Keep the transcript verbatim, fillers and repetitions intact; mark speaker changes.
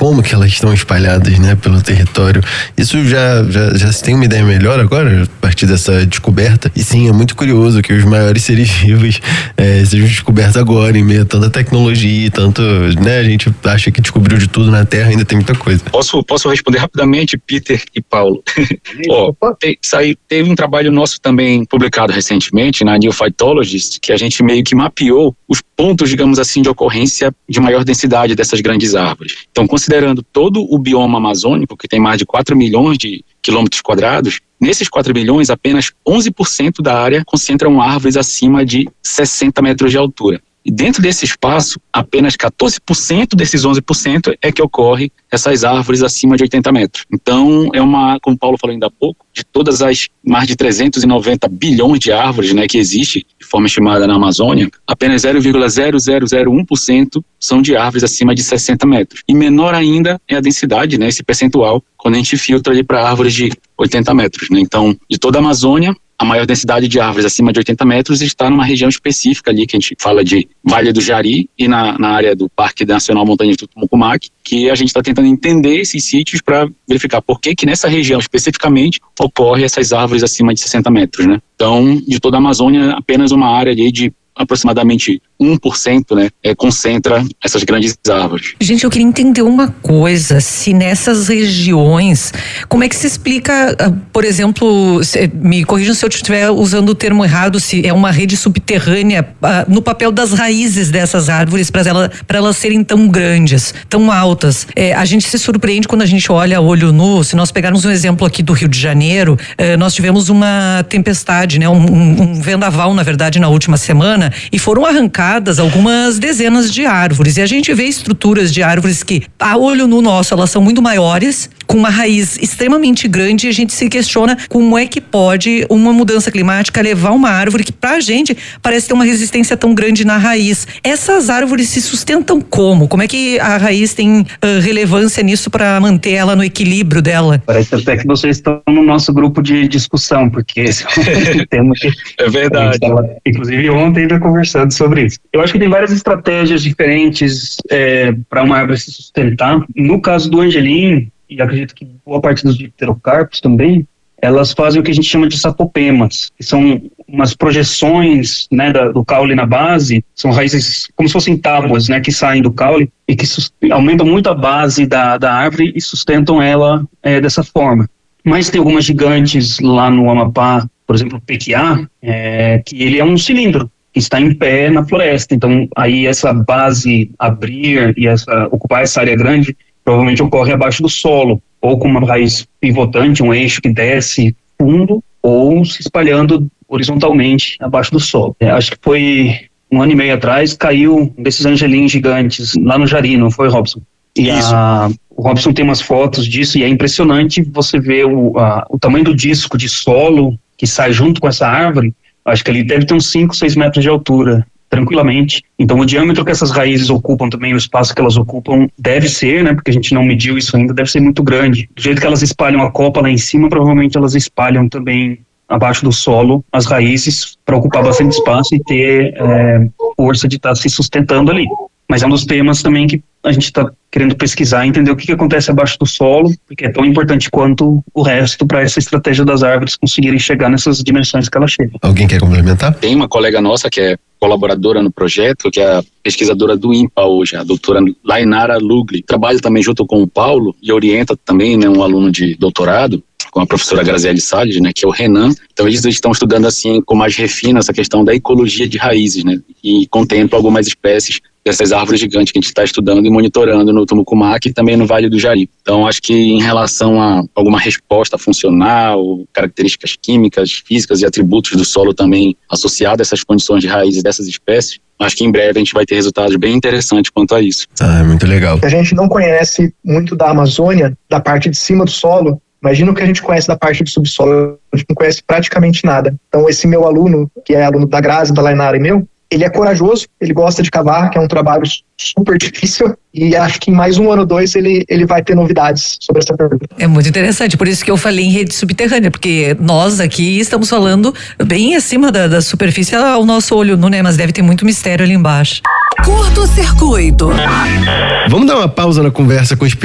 Speaker 1: como que elas estão espalhadas, né, pelo território. Isso já, já, já se tem uma ideia melhor agora, a partir dessa descoberta. E sim, é muito curioso que os maiores seres vivos é, sejam descobertos agora, em meio a tanta tecnologia, tanto, né, a gente acha que descobriu de tudo na Terra, ainda tem muita coisa.
Speaker 2: Posso, posso responder rapidamente, Peter e Paulo? Ó, te, saiu, teve um trabalho nosso também publicado recentemente na New Phytologist, que a gente meio que mapeou os pontos, digamos assim, de ocorrência de maior densidade dessas grandes árvores. Então, considerando todo o bioma amazônico, que tem mais de quatro milhões de quilômetros quadrados, nesses quatro milhões, apenas onze por cento da área concentram árvores acima de sessenta metros de altura. E dentro desse espaço, apenas quatorze por cento desses onze por cento é que ocorre essas árvores acima de oitenta metros. Então, é uma, como o Paulo falou ainda há pouco, de todas as mais de trezentos e noventa bilhões de árvores, né, que existem de forma estimada na Amazônia, apenas zero vírgula zero zero zero um por cento são de árvores acima de sessenta metros. E menor ainda é a densidade, né, esse percentual, quando a gente filtra ali para árvores de oitenta metros. Né? Então, de toda a Amazônia, a maior densidade de árvores acima de oitenta metros está numa região específica ali, que a gente fala de Vale do Jari e na, na área do Parque Nacional Montanhas do Mucumac, que a gente está tentando entender esses sítios para verificar por que que nessa região especificamente ocorre essas árvores acima de sessenta metros, né? Então, de toda a Amazônia, apenas uma área ali de aproximadamente um por cento, né, é, concentra essas grandes árvores.
Speaker 3: Gente, eu queria entender uma coisa, se nessas regiões, como é que se explica, por exemplo, se, me corrijam se eu estiver usando o termo errado, se é uma rede subterrânea uh, no papel das raízes dessas árvores para ela, para elas serem tão grandes, tão altas. É, a gente se surpreende quando a gente olha a olho nu. Se nós pegarmos um exemplo aqui do Rio de Janeiro, uh, nós tivemos uma tempestade, né, um, um, um vendaval, na verdade, na última semana, e foram arrancadas algumas dezenas de árvores. E a gente vê estruturas de árvores que, a olho nu nosso, elas são muito maiores, com uma raiz extremamente grande, e a gente se questiona como é que pode uma mudança climática levar uma árvore que pra gente parece ter uma resistência tão grande na raiz. Essas árvores se sustentam como? Como é que a raiz tem uh, relevância nisso para manter ela no equilíbrio dela?
Speaker 4: Parece até que vocês estão no nosso grupo de discussão, porque esse é um tema que
Speaker 2: é verdade.
Speaker 4: Tava, inclusive ontem ainda conversando sobre isso. Eu acho que tem várias estratégias diferentes é, para uma árvore se sustentar. No caso do angelim, e acredito que boa parte dos dipterocarpos também, elas fazem o que a gente chama de sapopemas, que são umas projeções, né, da, do caule na base, são raízes como se fossem tábuas, né, que saem do caule e que aumentam muito a base da, da árvore e sustentam ela é, dessa forma. Mas tem algumas gigantes lá no Amapá, por exemplo, o pequiá, é, que ele é um cilindro que está em pé na floresta. Então, aí essa base abrir e essa, ocupar essa área grande provavelmente ocorre abaixo do solo, ou com uma raiz pivotante, um eixo que desce fundo, ou se espalhando horizontalmente abaixo do solo. É, acho que foi um ano e meio atrás, caiu um desses angelins gigantes lá no Jari, não foi, Robson? E a, o Robson tem umas fotos disso, e é impressionante você ver o, a, o tamanho do disco de solo que sai junto com essa árvore. Acho que ele deve ter uns cinco, seis metros de altura, tranquilamente. Então, o diâmetro que essas raízes ocupam também, o espaço que elas ocupam, deve ser, né, porque a gente não mediu isso ainda, deve ser muito grande. Do jeito que elas espalham a copa lá em cima, provavelmente elas espalham também abaixo do solo as raízes para ocupar bastante espaço e ter é, força de estar tá se sustentando ali. Mas é um dos temas também que a gente está querendo pesquisar, entender o que, que acontece abaixo do solo, porque é tão importante quanto o resto para essa estratégia das árvores conseguirem chegar nessas dimensões que elas chegam.
Speaker 1: Alguém quer complementar?
Speaker 2: Tem uma colega nossa que é colaboradora no projeto, que é a pesquisadora do INPA hoje, a doutora Lainara Lugli. Trabalha também junto com o Paulo e orienta também, né, um aluno de doutorado, com a professora Graziele Salles, né, que é o Renan. Então eles estão estudando assim com mais refino essa questão da ecologia de raízes, né, e contempla algumas espécies dessas árvores gigantes que a gente está estudando e monitorando no Tumucumac e também no Vale do Jari. Então acho que em relação a alguma resposta funcional, características químicas, físicas e atributos do solo também associado a essas condições de raízes dessas espécies, acho que em breve a gente vai ter resultados bem interessantes quanto a isso.
Speaker 1: Ah, é muito legal.
Speaker 5: A gente não conhece muito da Amazônia, da parte de cima do solo. Imagina o que a gente conhece da parte do subsolo, a gente não conhece praticamente nada. Então esse meu aluno, que é aluno da Grazi, da Lainara e meu, ele é corajoso, ele gosta de cavar, que é um trabalho super difícil, e acho que em mais um ano ou dois ele, ele vai ter novidades sobre essa pergunta.
Speaker 3: É muito interessante, por isso que eu falei em rede subterrânea, porque nós aqui estamos falando bem acima da, da superfície ao nosso olho, não é? Mas deve ter muito mistério ali embaixo.
Speaker 6: Curto-circuito.
Speaker 1: Vamos dar uma pausa na conversa com os